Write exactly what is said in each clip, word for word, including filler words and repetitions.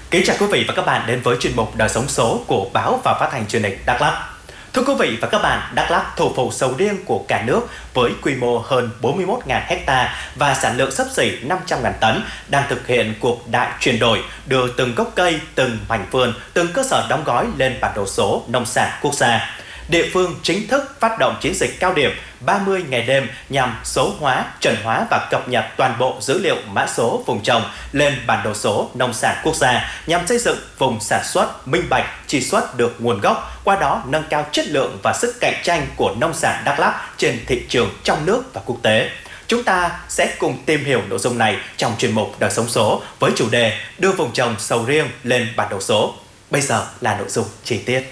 Kính chào quý vị và các bạn đến với chuyên mục Đời sống số của báo và phát thanh truyền hình Đắk Lắk. Thưa quý vị và các bạn, Đắk Lắk, thủ phủ sầu riêng của cả nước với quy mô hơn bốn mươi mốt nghìn ha và sản lượng xấp xỉ năm trăm nghìn tấn, đang thực hiện cuộc đại chuyển đổi, đưa từng gốc cây, từng mảnh vườn, từng cơ sở đóng gói lên bản đồ số nông sản quốc gia. Địa phương chính thức phát động chiến dịch cao điểm ba mươi ngày đêm nhằm số hóa, chuẩn hóa và cập nhật toàn bộ dữ liệu mã số vùng trồng lên bản đồ số nông sản quốc gia nhằm xây dựng vùng sản xuất minh bạch, truy xuất được nguồn gốc, qua đó nâng cao chất lượng và sức cạnh tranh của nông sản Đắk Lắk trên thị trường trong nước và quốc tế. Chúng ta sẽ cùng tìm hiểu nội dung này trong chuyên mục Đời sống số với chủ đề đưa vùng trồng sầu riêng lên bản đồ số. Bây giờ là nội dung chi tiết.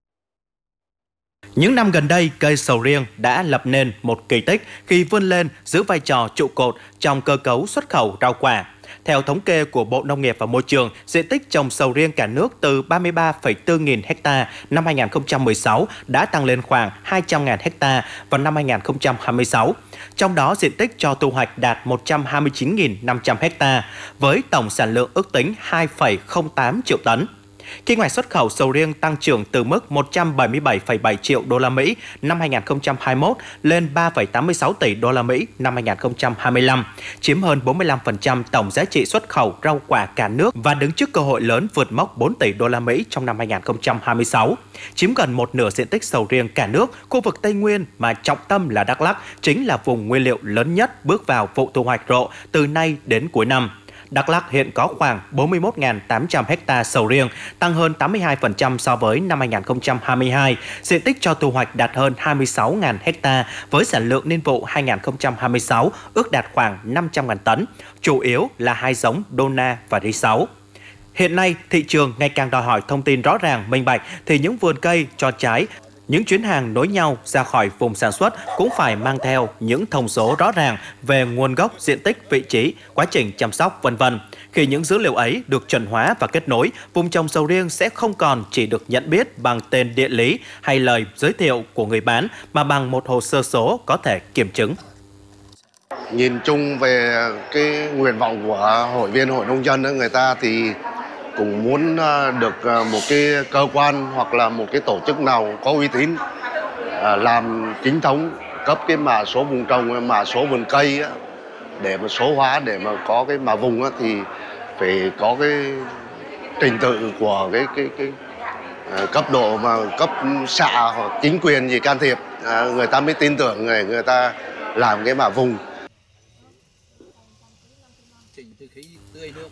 Những năm gần đây, cây sầu riêng đã lập nên một kỳ tích khi vươn lên giữ vai trò trụ cột trong cơ cấu xuất khẩu rau quả. Theo thống kê của Bộ Nông nghiệp và Môi trường, diện tích trồng sầu riêng cả nước từ ba mươi ba phẩy bốn nghìn ha năm hai nghìn không trăm mười sáu đã tăng lên khoảng hai trăm nghìn ha vào năm hai nghìn không trăm hai mươi sáu. Trong đó, diện tích cho thu hoạch đạt một trăm hai mươi chín nghìn năm trăm ha với tổng sản lượng ước tính hai phẩy không tám triệu tấn. Kim ngạch xuất khẩu sầu riêng tăng trưởng từ mức một trăm bảy mươi bảy phẩy bảy triệu đô la Mỹ năm hai nghìn không trăm hai mươi mốt lên ba phẩy tám mươi sáu tỷ đô la Mỹ năm hai nghìn không trăm hai mươi lăm, chiếm hơn bốn mươi lăm phần trăm tổng giá trị xuất khẩu rau quả cả nước và đứng trước cơ hội lớn vượt mốc bốn tỷ đô la Mỹ trong năm hai nghìn không trăm hai mươi sáu. Chiếm gần một nửa diện tích sầu riêng cả nước, khu vực Tây Nguyên mà trọng tâm là Đắk Lắk chính là vùng nguyên liệu lớn nhất bước vào vụ thu hoạch rộ từ nay đến cuối năm. Đắk Lắk hiện có khoảng bốn mươi mốt nghìn tám trăm ha sầu riêng, tăng hơn tám mươi hai phần trăm so với năm hai nghìn không trăm hai mươi hai. Diện tích cho thu hoạch đạt hơn hai mươi sáu nghìn ha với sản lượng niên vụ hai nghìn không trăm hai mươi sáu ước đạt khoảng năm trăm nghìn tấn, chủ yếu là hai giống Dona và Ri sáu. Hiện nay, thị trường ngày càng đòi hỏi thông tin rõ ràng, minh bạch thì những vườn cây cho trái, những chuyến hàng nối nhau ra khỏi vùng sản xuất cũng phải mang theo những thông số rõ ràng về nguồn gốc, diện tích, vị trí, quá trình chăm sóc, vân vân. Khi những dữ liệu ấy được chuẩn hóa và kết nối, vùng trồng sầu riêng sẽ không còn chỉ được nhận biết bằng tên địa lý hay lời giới thiệu của người bán mà bằng một hồ sơ số có thể kiểm chứng. Nhìn chung về cái nguyện vọng của hội viên hội nông dân, người ta thì cũng muốn được một cái cơ quan hoặc là một cái tổ chức nào có uy tín làm chính thống cấp cái mã số vùng trồng, mã số vườn cây để mà số hóa, để mà có cái mã vùng thì phải có cái trình tự của cái cái cái cấp độ mà cấp xã hoặc chính quyền gì can thiệp, người ta mới tin tưởng người người ta làm cái mã vùng.